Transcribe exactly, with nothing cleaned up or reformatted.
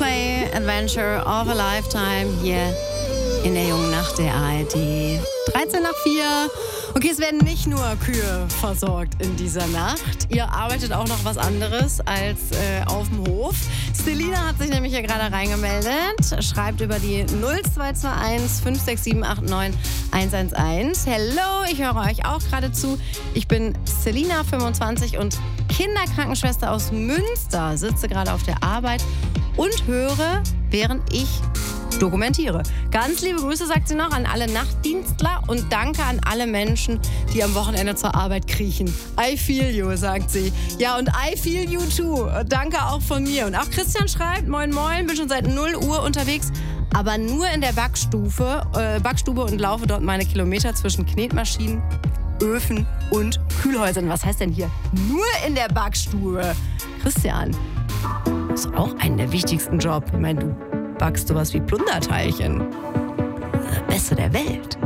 Coldplay, Adventure of a Lifetime hier in der jungen Nacht der A R D. dreizehn nach vier. Okay, es werden nicht nur Kühe versorgt in dieser Nacht. Ihr arbeitet auch noch was anderes als äh, auf dem Hof. Selina hat sich nämlich hier gerade reingemeldet. Schreibt über die null zwei zwei eins fünf sechs sieben acht neun eins eins eins. Hello, ich höre euch auch gerade zu. Ich bin Selina, fünfundzwanzig und Kinderkrankenschwester aus Münster. Sitze gerade auf der Arbeit und höre, während ich dokumentiere. Ganz liebe Grüße, sagt sie noch, an alle Nachtdienstler und danke an alle Menschen, die am Wochenende zur Arbeit kriechen. I feel you, sagt sie. Ja, und I feel you too. Danke auch von mir. Und auch Christian schreibt, moin moin, bin schon seit null Uhr unterwegs, aber nur in der Backstufe, äh, Backstube und laufe dort meine Kilometer zwischen Knetmaschinen, Öfen und Kühlhäusern. Was heißt denn hier? Nur in der Backstube. Christian, das ist auch einer der wichtigsten Jobs. Ich meine, du backst sowas wie Plunderteilchen. Das Beste der Welt.